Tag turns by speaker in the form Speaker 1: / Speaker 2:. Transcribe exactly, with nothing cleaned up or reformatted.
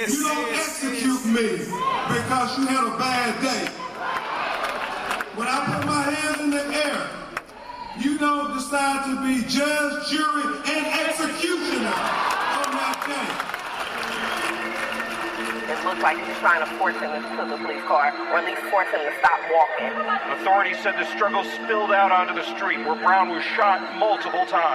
Speaker 1: You don't execute me because you had a bad day. When I put my hands in the air, you don't decide to be judge, jury, and executioner on that day.
Speaker 2: It looks like he's trying to force him into the police car, or at least force him to stop walking.
Speaker 3: Authorities said the struggle spilled out onto the street where Brown was shot multiple times.